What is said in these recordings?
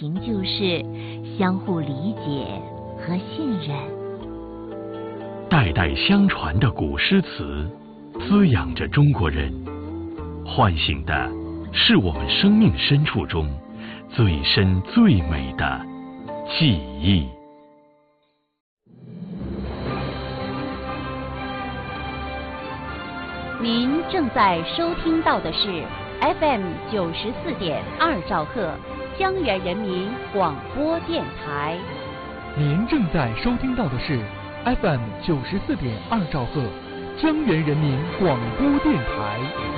情就是相互理解和信任。 代代相传的古诗词，滋养着中国人，唤醒的是我们生命深处中最深最美的记忆。 您正在收听到的是 FM 94.2兆赫江源人民广播电台。 您正在收听到的是 FM 94.2兆赫江源人民广播电台。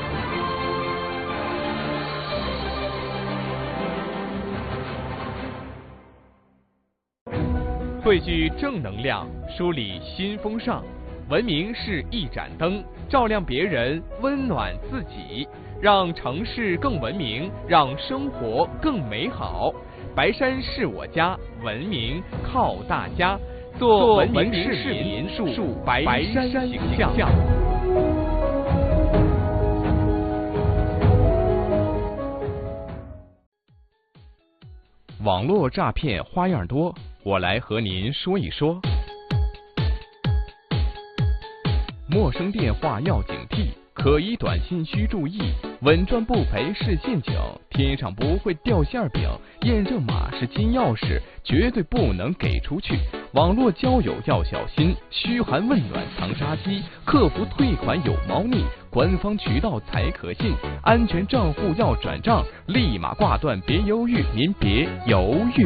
汇聚正能量，梳理新风尚。文明是一盏灯，照亮别人，温暖自己，让城市更文明，让生活更美好。白山是我家，文明靠大家。做文明市民，树白山形象。网络诈骗花样多，我来和您说一说。陌生电话要警惕，可疑短信需注意，稳赚不赔是陷阱，天上不会掉馅饼，验证码是金钥匙，绝对不能给出去。网络交友要小心，嘘寒问暖藏杀机，客服退款有猫腻，官方渠道才可信，安全账户要转账，立马挂断，别犹豫，您别犹豫。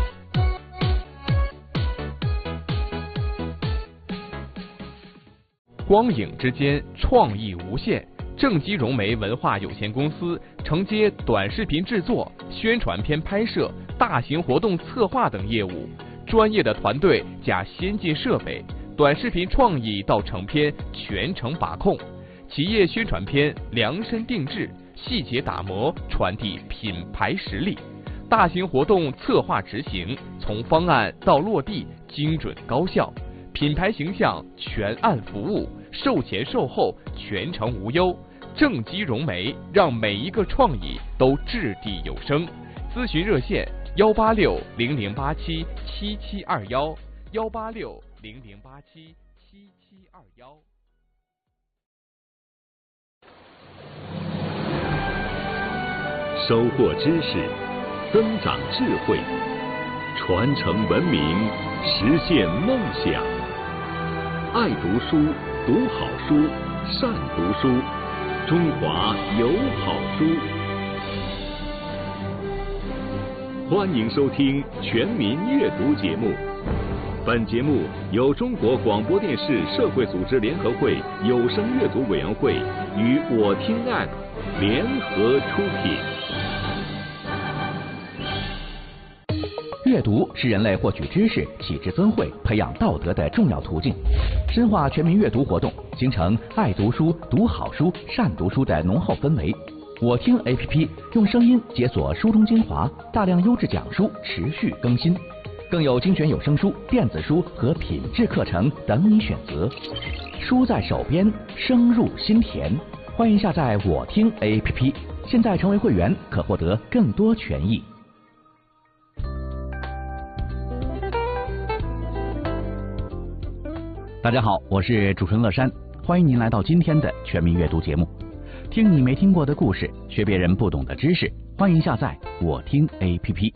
光影之间，创意无限。正极融媒文化有限公司承接短视频制作、宣传片拍摄、大型活动策划等业务，专业的团队加先进设备，短视频创意到成片全程把控。企业宣传片量身定制，细节打磨，传递品牌实力。大型活动策划执行，从方案到落地，精准高效。品牌形象全案服务，售前售后全程无忧。正极融媒让每一个创意都掷地有声。咨询热线18600877721，18600877721。 收获知识，增长智慧，传承文明，实现梦想。爱读书，读好书，善读书，中华有好书。欢迎收听全民阅读节目。本节目由中国广播电视社会组织联合会有声阅读委员会与我听 App 联合出品。 阅读是人类获取知识、启智增慧、培养道德的重要途径。深化全民阅读活动，形成爱读书、读好书、善读书的浓厚氛围。我听 APP 用声音解锁书中精华，大量优质讲书持续更新，更有精选有声书、电子书和品质课程等你选择。书在手边，声入心田。欢迎下载我听 APP， 现在成为会员可获得更多权益。大家好，我是主持人乐山，欢迎您来到今天的全民阅读节目。听你没听过的故事，学别人不懂的知识，欢迎下载我听 APP。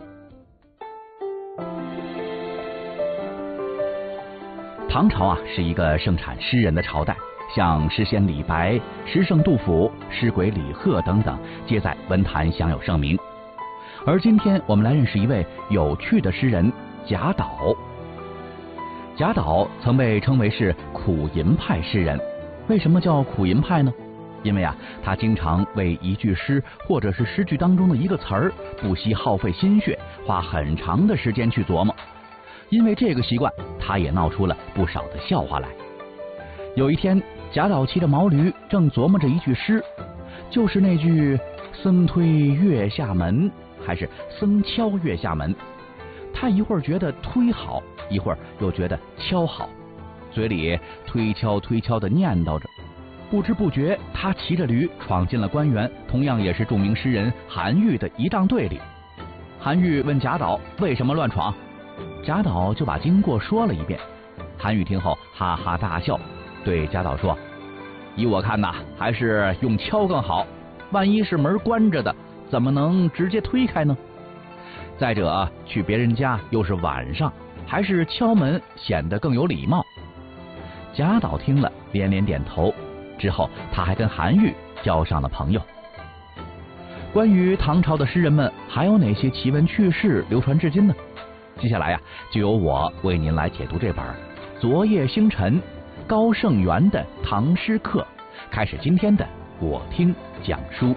唐朝是一个盛产诗人的朝代，像诗仙李白、诗圣杜甫、诗鬼李贺等等，皆在文坛享有盛名。而今天我们来认识一位有趣的诗人贾岛。贾岛曾被称为是苦吟派诗人。为什么叫苦吟派呢？因为他经常为一句诗或者是诗句当中的一个词儿，不惜耗费心血，花很长的时间去琢磨。因为这个习惯，他也闹出了不少的笑话来。有一天，贾岛骑着毛驴，正琢磨着一句诗，就是那句“僧推月下门”还是“僧敲月下门”。他一会儿觉得推好，一会儿又觉得敲好，嘴里推敲的念叨着。不知不觉，他骑着驴闯进了官员，同样也是著名诗人韩愈的一当队里。 韩愈问贾岛为什么乱闯，贾岛就把经过说了一遍。韩愈听后哈哈大笑，对贾岛说：“依我看呐，还是用敲更好，万一是门关着的，怎么能直接推开呢？再者，去别人家又是晚上，还是敲门显得更有礼貌。”贾岛听了连连点头，之后他还跟韩愈交上了朋友。关于唐朝的诗人们还有哪些奇闻趣事流传至今呢？接下来呀，就由我为您来解读这本《昨夜星辰》高胜元的唐诗课，开始今天的我听讲书。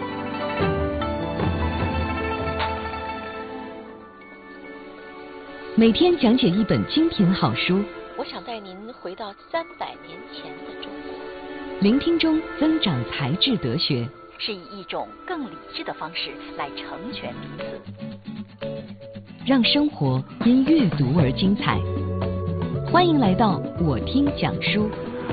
每天讲解一本精品好书， 我想带您回到300年前的中国， 聆听中增长才智德学， 是以一种更理智的方式来成全彼此， 让生活因阅读而精彩。欢迎来到我听讲书。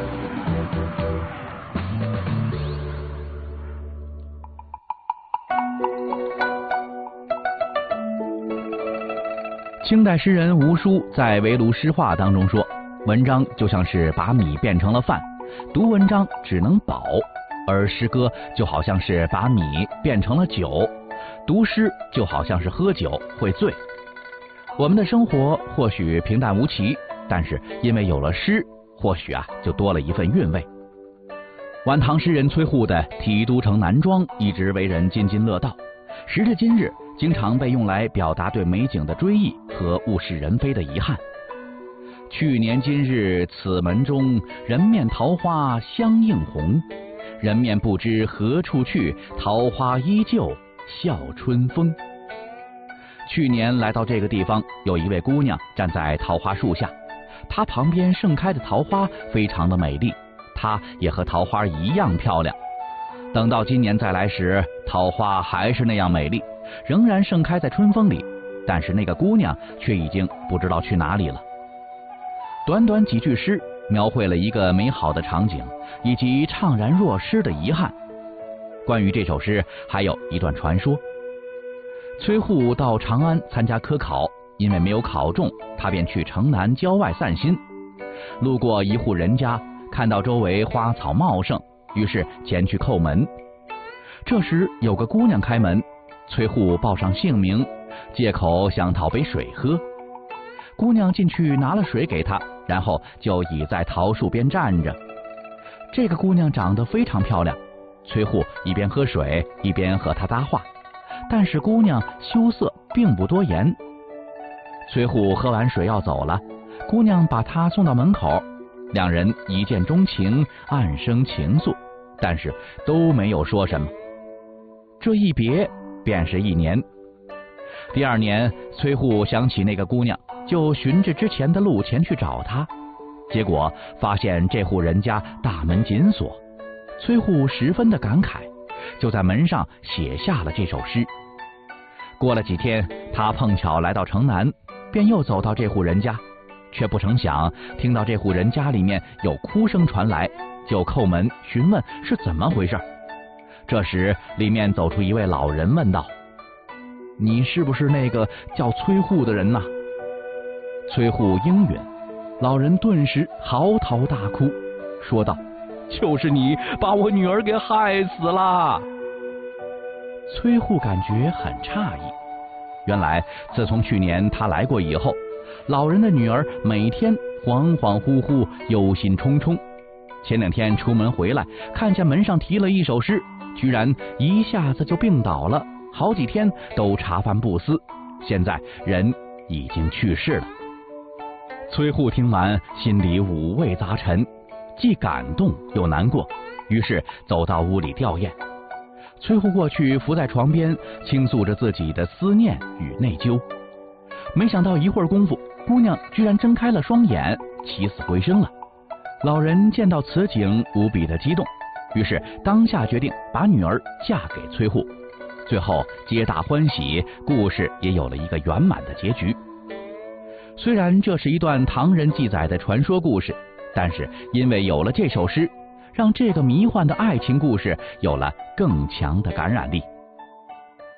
清代诗人吴舒在《围炉诗话》当中说，文章就像是把米变成了饭，读文章只能饱；而诗歌就好像是把米变成了酒，读诗就好像是喝酒会醉。我们的生活或许平淡无奇，但是因为有了诗，或许就多了一份韵味。晚唐诗人崔护的《题都城南庄》一直为人津津乐道，时至今日经常被用来表达对美景的追忆和物是人非的遗憾。去年今日此门中，人面桃花相映红。人面不知何处去，桃花依旧笑春风。去年来到这个地方，有一位姑娘站在桃花树下，她旁边盛开的桃花非常的美丽，她也和桃花一样漂亮。等到今年再来时，桃花还是那样美丽，仍然盛开在春风里，但是那个姑娘却已经不知道去哪里了。短短几句诗描绘了一个美好的场景，以及怅然若失的遗憾。关于这首诗还有一段传说。崔护到长安参加科考，因为没有考中，他便去城南郊外散心。路过一户人家，看到周围花草茂盛，于是前去叩门。这时有个姑娘开门，崔护报上姓名，借口想讨杯水喝。姑娘进去拿了水给他，然后就倚在桃树边站着。这个姑娘长得非常漂亮，崔护一边喝水一边和她搭话，但是姑娘羞涩并不多言。崔护喝完水要走了，姑娘把他送到门口，两人一见钟情，暗生情愫，但是都没有说什么。这一别便是1年。第2年，崔护想起那个姑娘，就循着之前的路前去找她，结果发现这户人家大门紧锁。崔护十分的感慨，就在门上写下了这首诗。过了几天，他碰巧来到城南，便又走到这户人家，却不成想听到这户人家里面有哭声传来，就叩门询问是怎么回事。这时里面走出一位老人，问道：“你是不是那个叫崔护的人呐？”崔护应允，老人顿时嚎啕大哭，说道：“就是你把我女儿给害死了。”崔护感觉很诧异，原来自从去年他来过以后，老人的女儿每天恍恍惚惚，忧心忡忡。前2天出门回来，看见门上题了一首诗，居然一下子就病倒了，好几天都茶饭不思，现在人已经去世了。崔护听完，心里五味杂陈，既感动又难过，于是走到屋里吊唁。崔护过去伏在床边，倾诉着自己的思念与内疚。没想到一会儿功夫，姑娘居然睁开了双眼，起死回生了。老人见到此景，无比的激动，于是当下决定把女儿嫁给崔护。最后皆大欢喜，故事也有了一个圆满的结局。虽然这是一段唐人记载的传说故事，但是因为有了这首诗，让这个迷幻的爱情故事有了更强的感染力。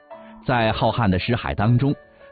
在浩瀚的诗海当中，